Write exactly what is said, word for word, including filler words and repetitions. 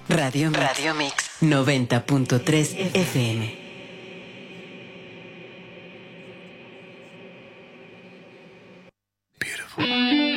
Radio Mix, Radio Mix noventa punto tres F M. Beautiful.